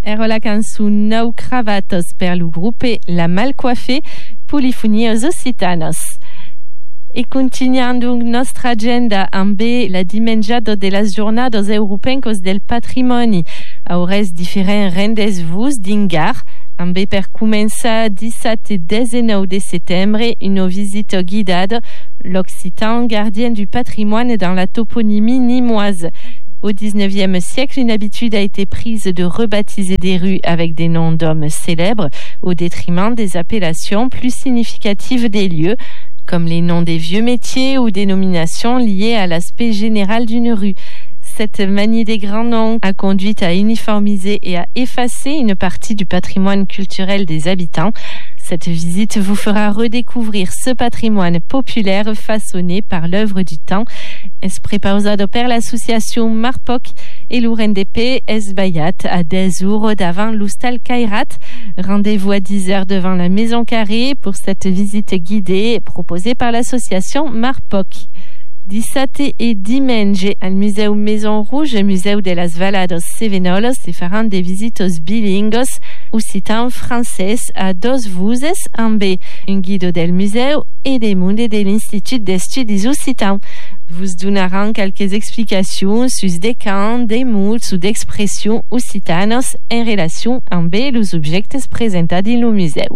era la cançó Nou Cravatos per lo grupe La Malcoiffée, Polifonios Occitanos. E continuando nostra agenda amb la dimenjada de las jornadas europencos del patrimoni, aurès diferents rendez-vous dingar, amb per començar 17 et 19 de setembre une visite guidada l'Occitan gardien du patrimoine dans la toponymie nîmoise. Au XIXe siècle, une habitude a été prise de rebaptiser des rues avec des noms d'hommes célèbres au détriment des appellations plus significatives des lieux, comme les noms des vieux métiers ou dénominations liées à l'aspect général d'une rue. Cette manie des grands noms a conduit à uniformiser et à effacer une partie du patrimoine culturel des habitants. Cette visite vous fera redécouvrir ce patrimoine populaire façonné par l'œuvre du temps. Es prepausado per l'association Marpoc et l'URNDP es bayat à 10 jours d'avant l'Hostal Kairat. Rendez-vous à 10h devant la Maison Carrée pour cette visite guidée proposée par l'association Marpoc. Dissabte et diumenge al Museu Maison Rouge, Museu de las Valados Cevenolos, se faran des visitos bilingos occitan-français à dos vuses amb un guide del museu et des membres de l'Institut d'Estudis Occitans. Vous donneront quelques explications sur des camps, des mots ou d'expressions occitanos en relation amb les objectes presentats dans le museu.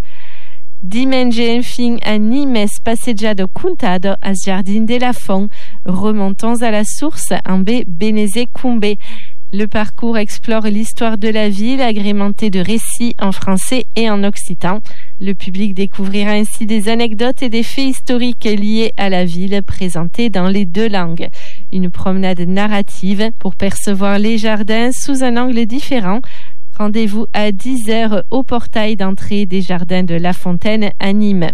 Diumenge, enfin, animes passejado contado as Jardins de la Font, remontons à la source amb Beneze Combe. Le parcours explore l'histoire de la ville, agrémenté de récits en français et en occitan. Le public découvrira ainsi des anecdotes et des faits historiques liés à la ville présentés dans les deux langues. Une promenade narrative pour percevoir les jardins sous un angle différent. Rendez-vous à 10h au portail d'entrée des Jardins de La Fontaine à Nîmes.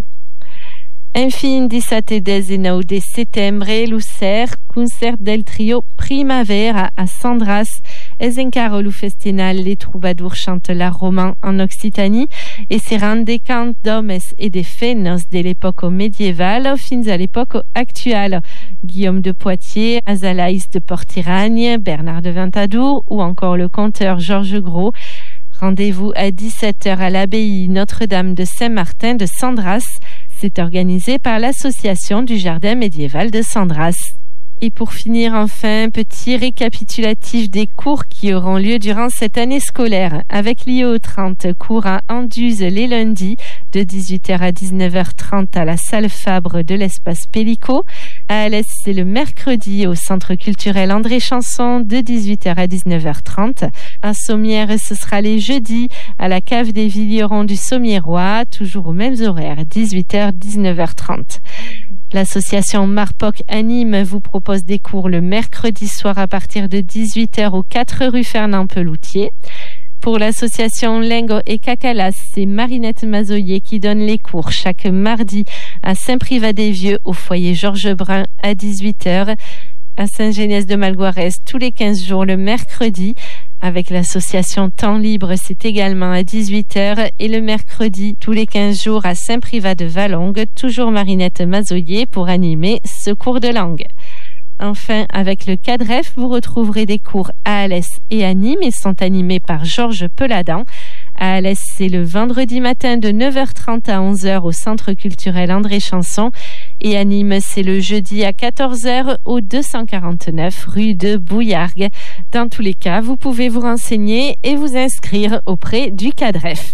Enfin, 17 et 19 de setembre, l'Ucer, concert del trio Primavera à Sandras, es encara lo festinal Les Troubadours chantent l'art roman en Occitanie et seran des cants d'hommes et des fenos de l'époque médiévale fins à l'époque actuelle. Guillaume de Poitiers, Azalaïs de Portiragne, Bernard de Ventadour ou encore le conteur Georges Gros. Rendez-vous à 17h à l'abbaye Notre-Dame de Saint-Martin de Sandras. C'est organisé par l'association du Jardin médiéval de Sandras. Et pour finir, enfin, petit récapitulatif des cours qui auront lieu durant cette année scolaire. Avec l'IO 30, cours à Anduze les lundis de 18h à 19h30 à la salle Fabre de l'espace Pélico. À Alès, c'est le mercredi au centre culturel André Chanson de 18h à 19h30. À Sommières, ce sera les jeudis à la cave des Villerons du Sommiérois, toujours aux mêmes horaires, 18h, 19h30. L'association Marpoc à Nîmes vous propose des cours le mercredi soir à partir de 18h aux 4 rue Fernand Peloutier. Pour l'association Lengo et Cacalas, c'est Marinette Mazoyer qui donne les cours chaque mardi à Saint-Privat-des-Vieux au foyer Georges Brun à 18h, à Saint-Genès-de-Malgoirès tous les 15 jours le mercredi. Avec l'association Temps Libre, c'est également à 18h et le mercredi tous les 15 jours à Saint-Privat-de-Valongue, toujours Marinette Mazoyer pour animer ce cours de langue. Enfin, avec le CADREF, vous retrouverez des cours à Alès et à Nîmes. Ils sont animés par Georges Peladan. À Alès, c'est le vendredi matin de 9h30 à 11h au Centre culturel André Chanson. Et à Nîmes, c'est le jeudi à 14h au 249 rue de Bouillargues. Dans tous les cas, vous pouvez vous renseigner et vous inscrire auprès du CADREF.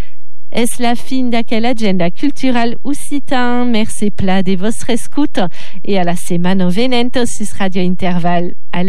Es la fin d'aquella agenda cultural occitan. Merci pla de vostra escuta et à la semana venente sur Radio Interval.